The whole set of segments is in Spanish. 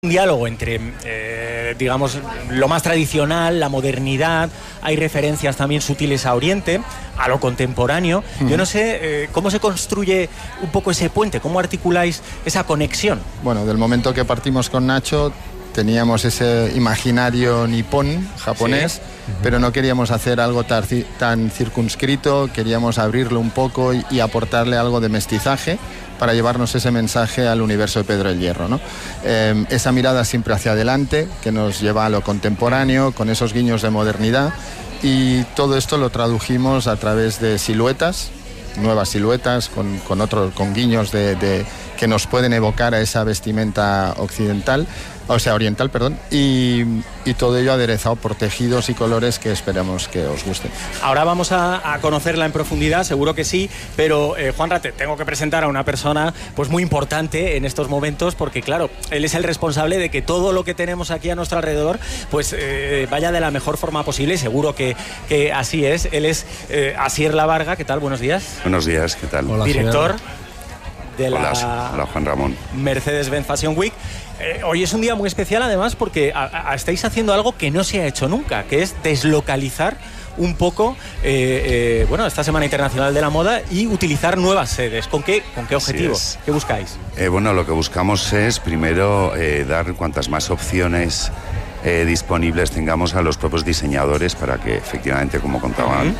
Un diálogo entre, digamos, lo más tradicional, la modernidad. Hay referencias también sutiles a Oriente, a lo contemporáneo. Yo no sé cómo se construye un poco ese puente, cómo articuláis esa conexión. Bueno, del momento que partimos con Nacho, teníamos ese imaginario nipón, japonés, sí. Pero no queríamos hacer algo tan circunscrito, queríamos abrirlo un poco y aportarle algo de mestizaje para llevarnos ese mensaje al universo de Pedro el Hierro, ¿no? Esa mirada siempre hacia adelante, que nos lleva a lo contemporáneo, con esos guiños de modernidad, y todo esto lo tradujimos a través de siluetas, nuevas siluetas, con guiños que nos pueden evocar a esa vestimenta occidental, o sea, oriental, perdón, y todo ello aderezado por tejidos y colores que esperamos que os gusten. Ahora vamos a conocerla en profundidad, seguro que sí, pero Juanra, te tengo que presentar a una persona pues muy importante en estos momentos, porque claro, él es el responsable de que todo lo que tenemos aquí a nuestro alrededor pues vaya de la mejor forma posible, seguro que así es. Él es Asier Lavarga. ¿Qué tal? Buenos días. Buenos días, ¿qué tal? Hola, director de Hola, Juan Ramón. Mercedes-Benz Fashion Week. Hoy es un día muy especial además porque estáis haciendo algo que no se ha hecho nunca, que es deslocalizar un poco esta Semana Internacional de la Moda y utilizar nuevas sedes. ¿Con qué objetivo? ¿Qué buscáis? Bueno, lo que buscamos es primero dar cuantas más opciones disponibles tengamos a los propios diseñadores para que efectivamente, como contaban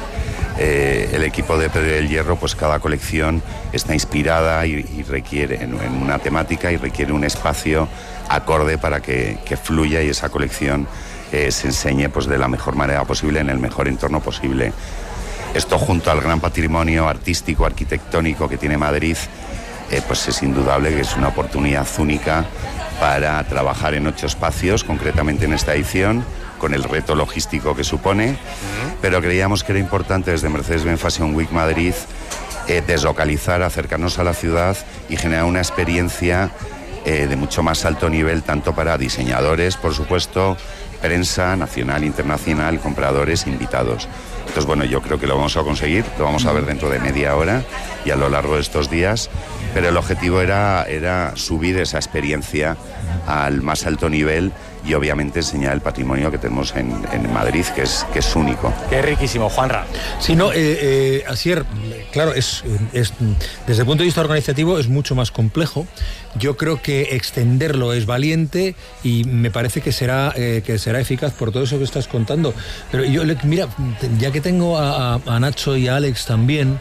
el equipo de Pedro el Hierro, pues cada colección está inspirada y requiere en una temática y requiere un espacio acorde para que fluya y esa colección se enseñe pues de la mejor manera posible, en el mejor entorno posible. Esto, junto al gran patrimonio artístico, arquitectónico que tiene Madrid, pues es indudable que es una oportunidad única para trabajar en 8 espacios, concretamente en esta edición, con el reto logístico que supone, pero creíamos que era importante desde Mercedes-Benz Fashion Week Madrid deslocalizar, acercarnos a la ciudad y generar una experiencia de mucho más alto nivel, tanto para diseñadores, por supuesto, prensa nacional, internacional, compradores, invitados. Entonces, bueno, yo creo que lo vamos a conseguir, lo vamos a ver dentro de media hora y a lo largo de estos días, pero el objetivo era subir esa experiencia al más alto nivel y obviamente enseñar el patrimonio que tenemos en Madrid, que es único. Qué riquísimo, Juanra. Sí, no, Asier, claro, es desde el punto de vista organizativo es mucho más complejo. Yo creo que extenderlo es valiente y me parece que será eficaz por todo eso que estás contando. Pero mira, ya que tengo a Nacho y a Alex también,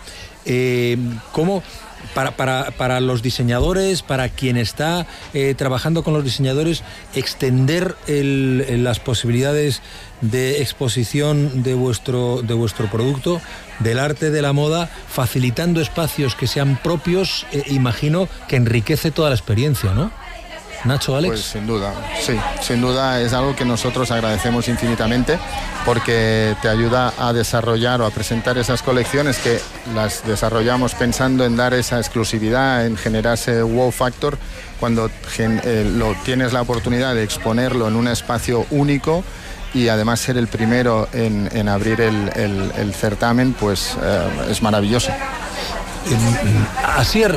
¿cómo para los diseñadores, para quien está trabajando con los diseñadores, extender las posibilidades de exposición de vuestro producto, del arte de la moda, facilitando espacios que sean propios, imagino que enriquece toda la experiencia, ¿no? Nacho, Alex. Pues sin duda, sí, sin duda es algo que nosotros agradecemos infinitamente, porque te ayuda a desarrollar o a presentar esas colecciones que las desarrollamos pensando en dar esa exclusividad, en generar ese wow factor. Cuando tienes la oportunidad de exponerlo en un espacio único y además ser el primero en abrir el certamen, pues es maravilloso. Asier,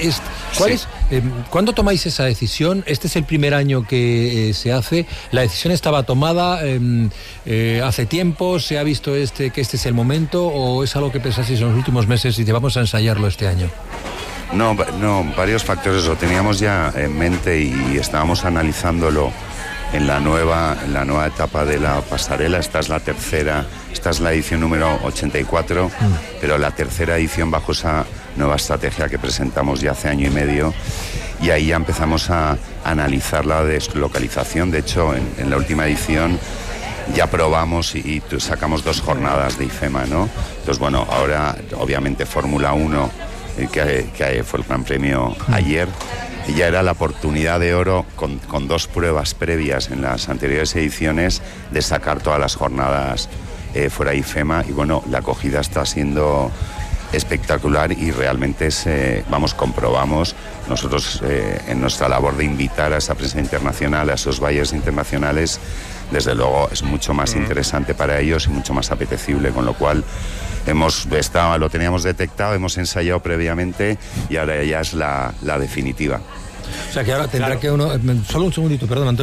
¿cuándo tomáis esa decisión? Este es el primer año que se hace. ¿La decisión estaba tomada hace tiempo? ¿Se ha visto que este es el momento? ¿O es algo que pensasteis en los últimos meses y te vamos a ensayarlo este año? No, varios factores. Lo teníamos ya en mente y estábamos analizándolo en la nueva etapa de la pasarela. Esta es la edición número 84, pero la tercera edición bajo esa nueva estrategia que presentamos ya hace año y medio, y ahí ya empezamos a analizar la deslocalización. De hecho, en la última edición ya probamos y sacamos 2 jornadas de IFEMA, ¿no? Entonces, bueno, ahora obviamente Fórmula 1, que fue el Gran Premio ayer, ya era la oportunidad de oro con 2 pruebas previas en las anteriores ediciones de sacar todas las jornadas fuera IFEMA, y bueno, la acogida está siendo espectacular y realmente comprobamos nosotros en nuestra labor de invitar a esa prensa internacional, a esos buyers internacionales, desde luego es mucho más interesante para ellos y mucho más apetecible, con lo cual lo teníamos detectado, hemos ensayado previamente y ahora ya es la definitiva. O sea que ahora tendrá que uno... Solo un segundito, perdón, Antonio.